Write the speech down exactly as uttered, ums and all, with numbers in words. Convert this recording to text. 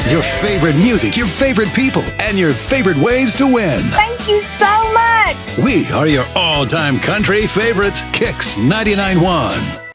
Your favorite music, your favorite people, and your favorite ways to win. Thank you so much. We are your all-time country favorites, Kicks ninety-nine point one.